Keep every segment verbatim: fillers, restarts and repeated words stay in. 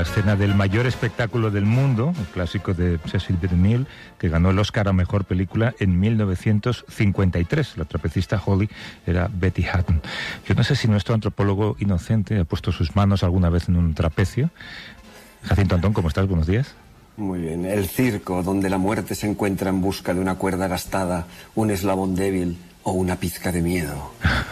escena del mayor espectáculo del mundo, el clásico de Cecil B. DeMille, que ganó el Oscar a Mejor Película en mil novecientos cincuenta y tres. La trapecista Holly era Betty Hutton. Yo no sé si nuestro antropólogo inocente ha puesto sus manos alguna vez en un trapecio. Jacinto Antón, ¿cómo estás? Buenos días. Muy bien. El circo, donde la muerte se encuentra en busca de una cuerda gastada, un eslabón débil o una pizca de miedo.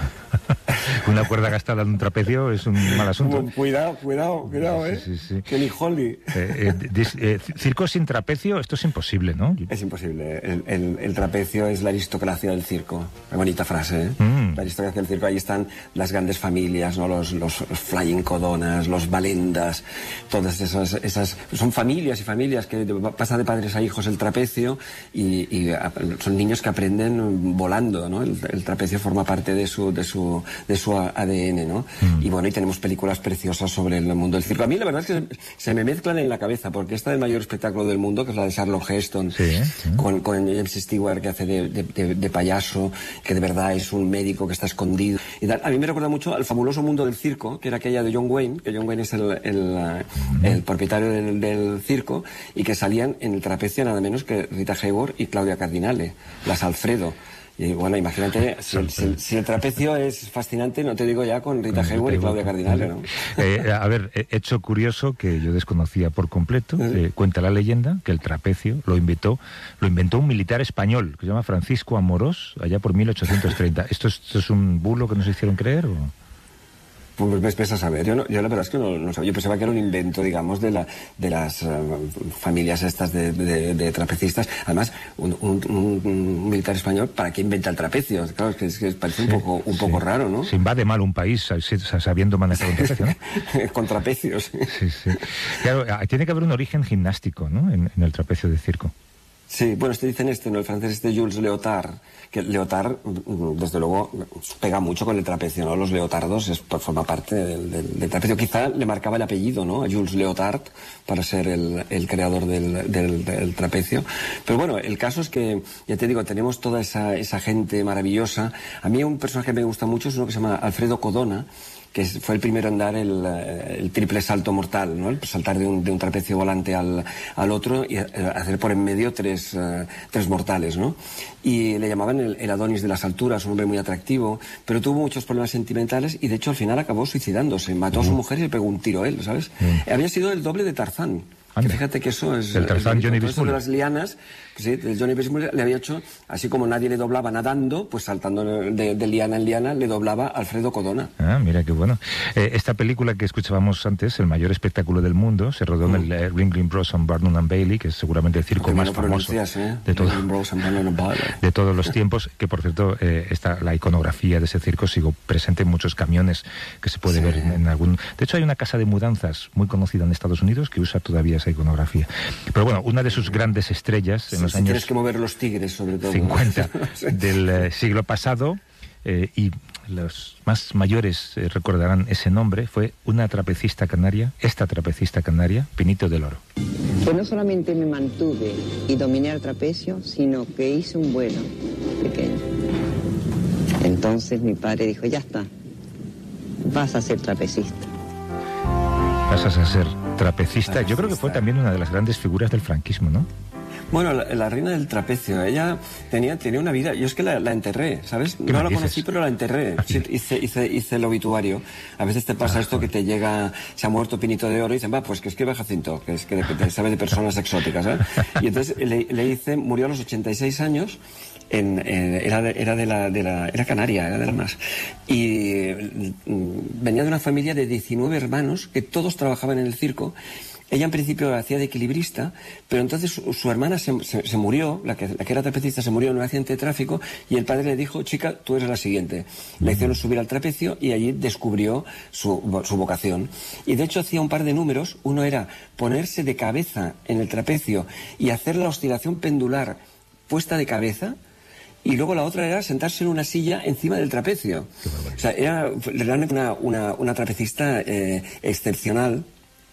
Una cuerda gastada en un trapecio es un mal asunto. Cuidado, cuidado, cuidado, ¿eh? Sí, sí, sí. Que ni Holly. Eh, eh, dis, eh, circo sin trapecio, esto es imposible, ¿no? Es imposible. El, el, el trapecio es la aristocracia del circo. Qué bonita frase, ¿eh? Mm. La aristocracia del circo. Ahí están las grandes familias, ¿no? Los, los, los flying codonas, los balendas, todas esas, esas... Son familias y familias que pasan de padres a hijos el trapecio y, y son niños que aprenden volando, ¿no? El, el trapecio forma parte de su, de su, de su A D N, ¿no? Mm. Y bueno, y tenemos películas preciosas sobre el mundo del circo. A mí la verdad es que se me mezclan en la cabeza, porque esta del mayor espectáculo del mundo, que es la de Charlton Heston, sí, sí. Con, con James Stewart, que hace de, de, de, de payaso, que de verdad es un médico que está escondido. Y tal. A mí me recuerda mucho al fabuloso mundo del circo, que era aquella de John Wayne, que John Wayne es el, el, mm. el propietario del, del circo, y que salían en el trapecio nada menos que Rita Hayworth y Claudia Cardinale, las Alfredo. Y bueno, imagínate, si el, si, el, si el trapecio es fascinante, no te digo ya con Rita Hayworth y Claudia Cardinale, ¿no? Eh, a ver, hecho curioso que yo desconocía por completo, eh, cuenta la leyenda que el trapecio lo inventó, lo inventó un militar español que se llama Francisco Amorós, allá por mil ochocientos treinta. ¿Esto es, esto es un bulo que nos hicieron creer o...? Pues me pesa saber. Yo, no, yo la verdad es que no, no sabía. Yo pensaba que era un invento, digamos, de, la, de las uh, familias estas de, de, de trapecistas. Además, un, un, un militar español, ¿para qué inventa el trapecio? Claro, es que, es que parece sí, un poco un sí. poco raro, ¿no? Se invade mal un país sabiendo manejar un trapecio, ¿no? Con trapecios. Sí, sí. Claro, tiene que haber un origen gimnástico, ¿no? En, en el trapecio de circo. Sí, bueno, este dicen este, ¿no? El francés este Jules Léotard, que Léotard, desde luego, pega mucho con el trapecio, ¿no? Los leotardos es, pues, forma parte del, del, del trapecio. Quizá le marcaba el apellido, ¿no? A Jules Léotard, para ser el, el creador del, del, del trapecio. Pero bueno, el caso es que, ya te digo, tenemos toda esa, esa gente maravillosa. A mí un personaje que me gusta mucho es uno que se llama Alfredo Codona, que fue el primero en dar el, el triple salto mortal, ¿no? El saltar de un, de un trapecio volante al, al otro y hacer por en medio tres, uh, tres mortales, ¿no? Y le llamaban el, el Adonis de las alturas, un hombre muy atractivo, pero tuvo muchos problemas sentimentales y de hecho al final acabó suicidándose. Mató a su mujer y le pegó un tiro a él, ¿sabes? Mm. Había sido el doble de Tarzán. Que fíjate que eso es... El Tarzán el, Johnny Weissmuller. De las lianas, sí, el Johnny Weissmuller le había hecho, así como nadie le doblaba nadando, pues saltando de, de liana en liana, le doblaba Alfredo Codona. Ah, mira qué bueno. Eh, esta película que escuchábamos antes, el mayor espectáculo del mundo, se rodó mm. en el eh, Ringling Bros. And Barnum and Bailey, que es seguramente el circo más famoso ¿eh? de, todo, and de todos los tiempos, que por cierto, eh, está, la iconografía de ese circo sigo presente en muchos camiones que se puede sí. ver en, en algún... De hecho, hay una casa de mudanzas muy conocida en Estados Unidos que usa todavía esa iconografía. Pero bueno, una de sus grandes estrellas en sí, los sí, años... Tienes que mover los tigres, sobre todo. cincuenta sí. del eh, siglo pasado, eh, y los más mayores eh, recordarán ese nombre, fue una trapecista canaria, esta trapecista canaria, Pinito del Oro. Que no solamente me mantuve y dominé el trapecio, sino que hice un vuelo pequeño. Entonces mi padre dijo, ya está, vas a ser trapecista. Pasas a ser trapecista. Yo creo que fue también una de las grandes figuras del franquismo, ¿no? Bueno, la, la reina del trapecio, ella tenía, tenía una vida, yo es que la, la enterré, ¿sabes? No la dices? conocí, pero la enterré. Sí, hice, hice, hice el obituario. A veces te pasa ah, esto joder. que te llega, se ha muerto Pinito de Oro y dicen, va, pues que escribe Jacinto, que es que, que te sabe de personas exóticas, ¿eh? Y entonces le, le hice, murió a los ochenta y seis años. En, eh, era, de, era de la, de la era canaria, era de las más, y mm, venía de una familia de diecinueve hermanos que todos trabajaban en el circo. Ella en principio hacía de equilibrista, pero entonces su, su hermana se, se, se murió, la que, la que era trapecista se murió en un accidente de tráfico, y el padre le dijo, chica, tú eres la siguiente. Le hicieron subir al trapecio y allí descubrió su, su vocación. Y de hecho hacía un par de números. Uno era ponerse de cabeza en el trapecio y hacer la oscilación pendular puesta de cabeza, y luego la otra era sentarse en una silla encima del trapecio. O sea, era realmente una, una, una trapecista eh, excepcional.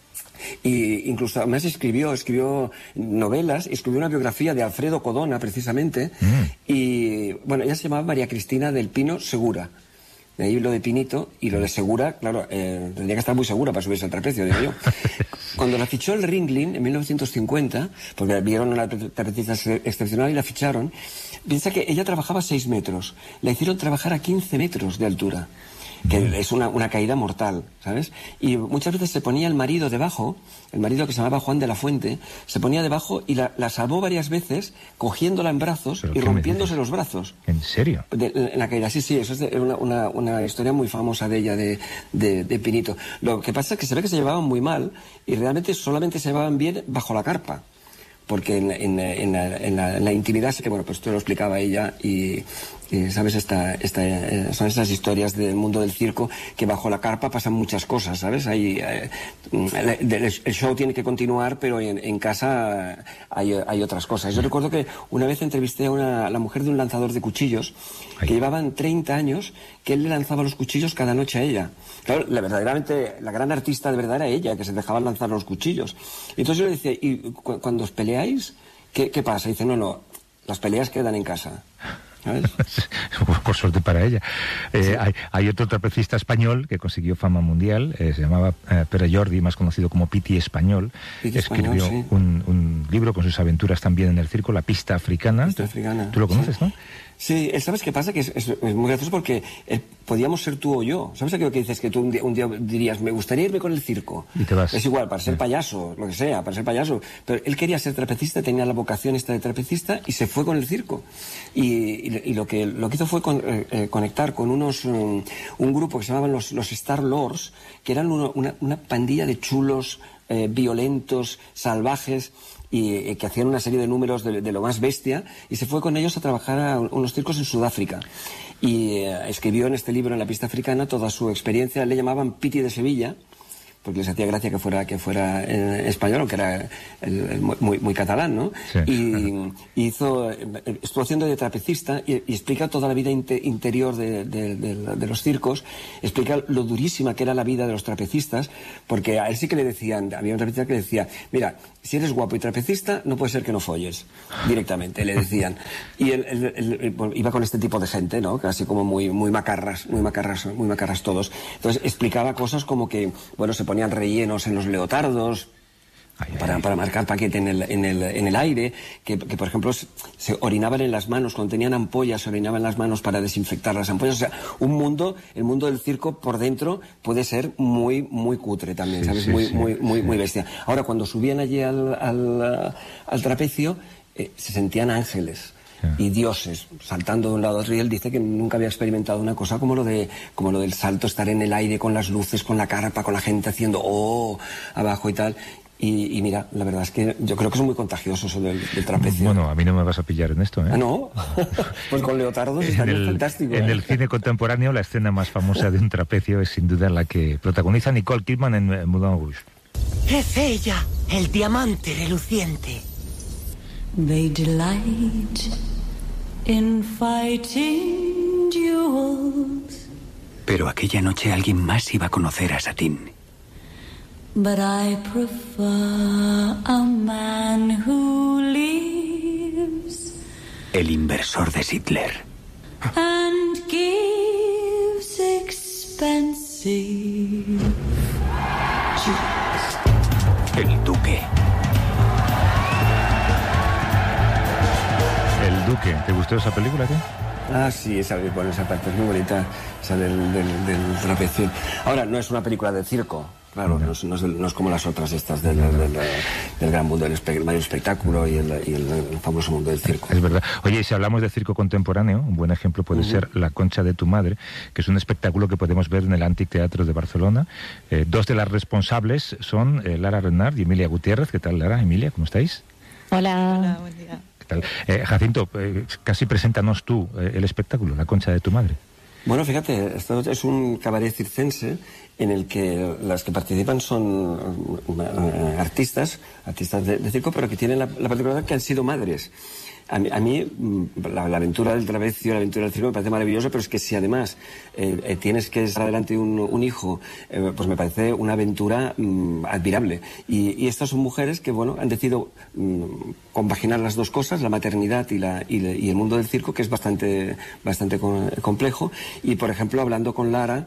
Y incluso además escribió escribió novelas, escribió una biografía de Alfredo Codona precisamente, mm. y bueno, ella se llamaba María Cristina del Pino Segura. De ahí lo de Pinito, y lo de Segura, claro, eh, tendría que estar muy segura para subirse al trapecio, digo yo. cuando la fichó el Ringling en mil novecientos cincuenta, porque vieron una trapecista excepcional y la ficharon, piensa que ella trabajaba seis metros, la hicieron trabajar a quince metros de altura, que es una, una caída mortal, ¿sabes? Y muchas veces se ponía el marido debajo, el marido que se llamaba Juan de la Fuente, se ponía debajo y la, la salvó varias veces cogiéndola en brazos y rompiéndose los brazos. ¿En serio? De, en la caída, sí, sí, eso es de, una, una, una historia muy famosa de ella, de, de, de Pinito. Lo que pasa es que se ve que se llevaban muy mal y realmente solamente se llevaban bien bajo la carpa. Porque en, en, en, la, en, la, en la intimidad, sí que, bueno, pues esto lo explicaba ella y, y ¿sabes? Esta, esta, eh, son esas historias del mundo del circo que bajo la carpa pasan muchas cosas, ¿sabes? Hay, eh, el, el show tiene que continuar, pero en, en casa hay, hay otras cosas. Yo recuerdo que una vez entrevisté a, una, a la mujer de un lanzador de cuchillos que Ay. llevaban treinta años que él le lanzaba los cuchillos cada noche a ella. Claro, la, verdaderamente, la gran artista de verdad era ella, que se dejaba lanzar los cuchillos. Y entonces yo le decía, ¿y cu cuando os peleáis, qué, qué pasa? Y dice, no, no, las peleas quedan en casa. ¿Sabes? Por suerte para ella. Eh, sí. hay, hay otro trapecista español que consiguió fama mundial, eh, se llamaba eh, Pere Jordi, más conocido como Piti Español. Piti Escribió español, sí. un, un libro con sus aventuras también en el circo, La Pista Africana. Pista Africana. ¿Tú lo conoces, sí. no? Sí, ¿sabes qué pasa? Que es, es, es muy gracioso porque eh, podíamos ser tú o yo. ¿Sabes aquello que dices que tú un día, un día dirías, me gustaría irme con el circo? Y te vas. Es igual, para ser payaso, lo que sea, para ser payaso. Pero él quería ser trapecista, tenía la vocación esta de trapecista y se fue con el circo. Y, y, y lo, que, lo que hizo fue con, eh, eh, conectar con unos, um, un grupo que se llamaban los, los Star Lords, que eran uno, una, una pandilla de chulos, eh, violentos, salvajes, y eh, que hacían una serie de números de, de lo más bestia, y se fue con ellos a trabajar a unos circos en Sudáfrica. Y eh, escribió en este libro, en La Pista Africana, toda su experiencia. Le llamaban Piti de Sevilla, porque les hacía gracia que fuera que fuera eh, español, que era el, el, muy, muy catalán, ¿no? Sí. Y, y hizo, estuvo haciendo de trapecista y, y explica toda la vida inte, interior de, de, de, de los circos, explica lo durísima que era la vida de los trapecistas, porque a él sí que le decían, había un trapecista que le decía, mira, si eres guapo y trapecista, no puede ser que no folles, directamente, le decían. Y él, él, él, él bueno, iba con este tipo de gente, ¿no? Casi como muy, muy macarras, muy macarras, muy macarras todos. Entonces explicaba cosas como que, bueno, se ponían rellenos en los leotardos ay, para, ay. para marcar paquete en el, en el, en el aire, que, que por ejemplo se, se orinaban en las manos, cuando tenían ampollas se orinaban en las manos para desinfectar las ampollas. O sea, un mundo, el mundo del circo por dentro puede ser muy, muy cutre también, sí, ¿sabes? Sí, muy, sí, muy, muy, sí. muy bestia. Ahora, cuando subían allí al, al, al trapecio, eh, se sentían ángeles. Y dioses saltando de un lado a otro, y él dice que nunca había experimentado una cosa como lo de como lo del salto, estar en el aire con las luces, con la carpa, con la gente haciendo oh abajo y tal. Y, y mira, la verdad es que yo creo que es muy contagioso eso del, del trapecio. Bueno, a mí no me vas a pillar en esto, ¿eh? ¿Ah, no? Pues con leotardos estaría fantástico. En ¿eh? el cine contemporáneo, la escena más famosa de un trapecio es sin duda la que protagoniza Nicole Kidman en Moulin Rouge. Es ella, el diamante reluciente. They delight in fighting duels. Pero aquella noche alguien más iba a conocer a Satine. But I prefer a man who lives. El inversor de Sittler. And gives expensive jewels. El duque. El Duque. ¿Te gustó esa película, tío? Ah, sí, esa, bueno, esa parte es muy bonita, esa del, del, del trapecio. Ahora, no es una película de circo, claro, no, no, es, no, es, no es como las otras estas del, del, del, del gran mundo del espe mayor espectáculo y, el, y el, el famoso mundo del circo. Es verdad. Oye, y si hablamos de circo contemporáneo, un buen ejemplo puede uh -huh. ser La Concha de tu Madre, que es un espectáculo que podemos ver en el Antic Teatro de Barcelona. Eh, dos de las responsables son eh, Lara Renard y Emilia Gutiérrez. ¿Qué tal, Lara? Emilia, ¿cómo estáis? Hola. Hola, buen día. Eh, Jacinto, eh, casi preséntanos tú eh, el espectáculo, La Concha de tu Madre. Bueno, fíjate, esto es un cabaret circense en el que las que participan son uh, artistas, artistas de, de circo, pero que tienen la, la particularidad que han sido madres. A mí, a mí la, la aventura del trapecio, la aventura del circo me parece maravillosa, pero es que si además eh, eh, tienes que estar delante de un, un hijo, eh, pues me parece una aventura mm, admirable. Y, y estas son mujeres que, bueno, han decidido mm, compaginar las dos cosas, la maternidad y, la, y, le, y el mundo del circo, que es bastante, bastante complejo. Y, por ejemplo, hablando con Lara,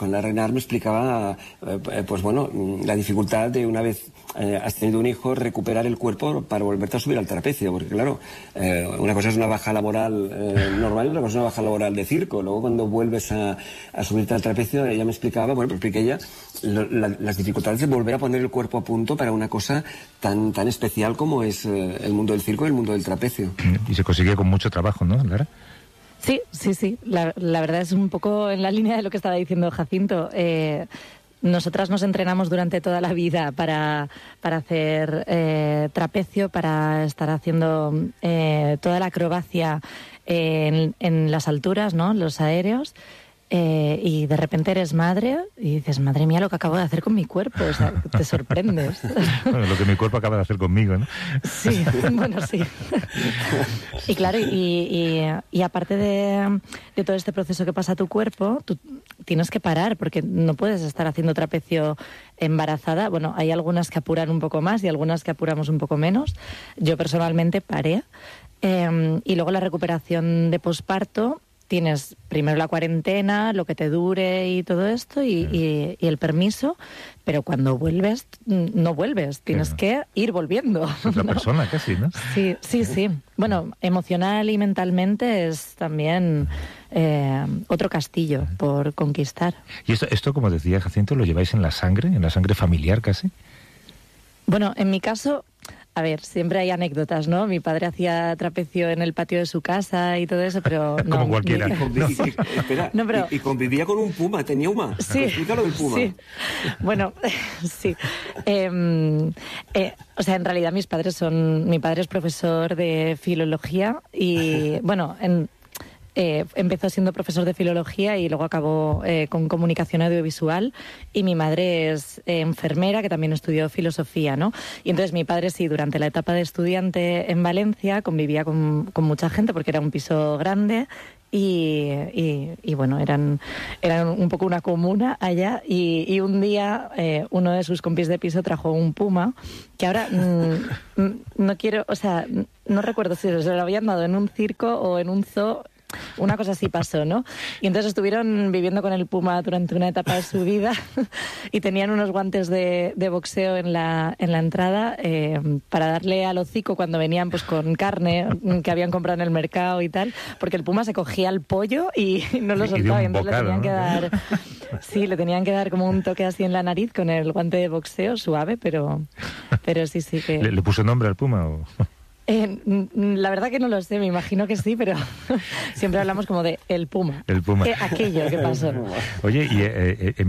con la Reina Ar me explicaba, eh, pues bueno, la dificultad de una vez eh, has tenido un hijo, recuperar el cuerpo para volverte a subir al trapecio, porque claro, eh, una cosa es una baja laboral eh, normal y otra cosa es una baja laboral de circo. Luego cuando vuelves a, a subirte al trapecio, ella me explicaba, bueno, pues expliqué ella, lo, la, las dificultades de volver a poner el cuerpo a punto para una cosa tan, tan especial como es eh, el mundo del circo y el mundo del trapecio. Y se consigue con mucho trabajo, ¿no, Lara? Sí, sí, sí. La, la verdad es un poco en la línea de lo que estaba diciendo Jacinto. Eh, nosotras nos entrenamos durante toda la vida para, para hacer eh, trapecio, para estar haciendo eh, toda la acrobacia en, en las alturas, ¿no? Los aéreos. Eh, y de repente eres madre y dices, madre mía, lo que acabo de hacer con mi cuerpo, o sea, te sorprendes. Bueno, lo que mi cuerpo acaba de hacer conmigo, ¿no? Sí, bueno, sí. Y claro, y, y, y aparte de, de todo este proceso que pasa tu cuerpo, tú tienes que parar, porque no puedes estar haciendo trapecio embarazada. Bueno, hay algunas que apuran un poco más y algunas que apuramos un poco menos. Yo personalmente paré. Eh, y luego la recuperación de posparto. Tienes primero la cuarentena, lo que te dure y todo esto, y, y, y el permiso, pero cuando vuelves, no vuelves, tienes sí. que ir volviendo. Es otra ¿no? persona casi, ¿no? Sí, sí, sí. Bueno, emocional y mentalmente es también eh, otro castillo por conquistar. ¿Y esto, esto, como decía Jacinto, lo lleváis en la sangre, en la sangre familiar casi? Bueno, en mi caso... A ver, siempre hay anécdotas, ¿no? Mi padre hacía trapecio en el patio de su casa y todo eso, pero no. Como cualquiera. Y, conviv- y, y, espera, no, pero... y, y convivía con un puma, tenía uma. Sí. Explícalo del puma. Sí. Bueno, sí. Eh, eh, o sea, en realidad mis padres son... Mi padre es profesor de filología y, bueno, en... Eh, empezó siendo profesor de filología y luego acabó eh, con comunicación audiovisual, y mi madre es eh, enfermera, que también estudió filosofía, ¿no? Y entonces mi padre sí, durante la etapa de estudiante en Valencia convivía con, con mucha gente porque era un piso grande y, y, y bueno, eran, eran un poco una comuna allá, y, y un día eh, uno de sus compis de piso trajo un puma que ahora mm, no quiero, o sea, no recuerdo si se lo habían dado en un circo o en un zoo. Una cosa así pasó, ¿no? Y entonces estuvieron viviendo con el puma durante una etapa de su vida y tenían unos guantes de, de boxeo en la, en la entrada eh, para darle al hocico cuando venían pues con carne que habían comprado en el mercado y tal, porque el puma se cogía el pollo y no lo soltaba, y, y entonces bocado, le tenían, ¿no?, que dar... Sí, le tenían que dar como un toque así en la nariz con el guante de boxeo, suave, pero, pero sí, sí que... ¿Le, le puso nombre al puma o...? Eh, la verdad que no lo sé, me imagino que sí, pero siempre hablamos como de el puma. El puma. Eh, aquello que pasó. Oye, y... Eh, eh,